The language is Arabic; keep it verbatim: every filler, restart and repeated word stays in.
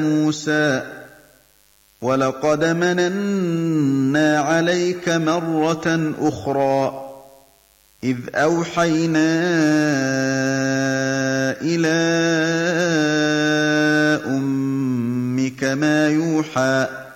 مُوسَىٰ وَلَقَدْ مَنَنَّا عَلَيْكَ مَرَّةً أُخْرَىٰ إِذْ أَوْحَيْنَا إِلَىٰ أُمِّكَ مَا يُوحَىٰ